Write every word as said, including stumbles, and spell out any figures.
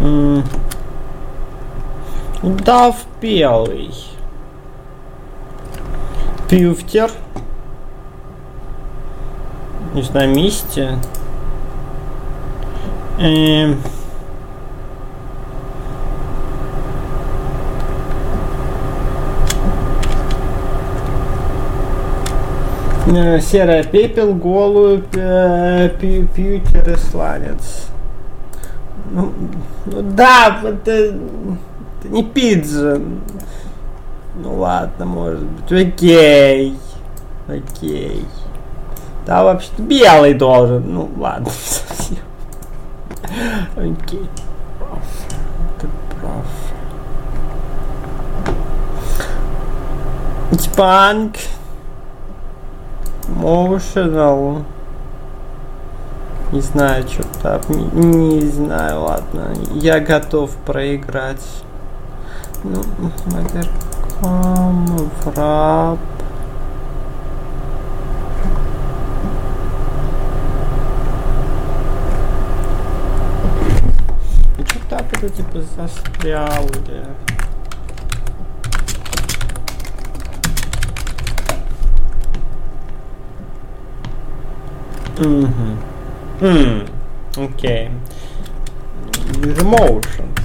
М. Дав белый. Пюфтер. Не знаю, месте. Эм. Серая пепел, голубь, пью, пьютер и сланец. Ну, ну да, это, это не пицца. Ну ладно, может быть. Окей. Окей. Да, вообще-то белый должен. Ну ладно, совсем. Окей. Прав. Ты прав. Банк. Emotional. Не знаю, что там. Не, не знаю, ладно. Я готов проиграть. Ну, Мадерком, Враб. И что так это типа застрял, или... Угу. Окей. With emotion.